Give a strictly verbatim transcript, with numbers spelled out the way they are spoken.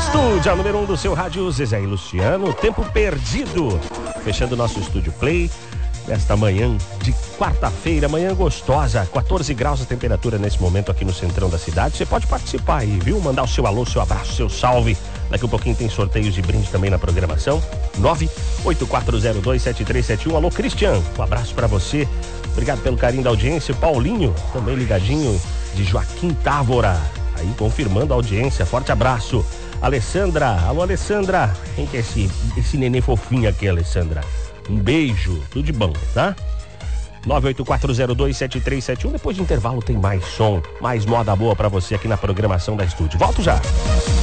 Estúdio, a número um do seu rádio, Zezé e Luciano. Tempo perdido. Fechando o nosso Estúdio Play. Nesta manhã de quarta-feira, manhã gostosa, quatorze graus a temperatura nesse momento aqui no centrão da cidade. Você pode participar aí, viu? Mandar o seu alô, seu abraço, seu salve. Daqui um pouquinho tem sorteios de brinde também na programação. nove oito quatro zero dois sete três sete um. Alô, Cristian, um abraço pra você. Obrigado pelo carinho da audiência. Paulinho, também ligadinho, de Joaquim Távora. Aí confirmando a audiência. Forte abraço. Alessandra, alô, Alessandra. Quem que é esse, esse neném fofinho aqui, Alessandra? Um beijo, tudo de bom, tá? nove oito quatro zero dois sete três sete um. Depois de intervalo tem mais som, mais moda boa pra você aqui na programação da Estúdio. Volto já!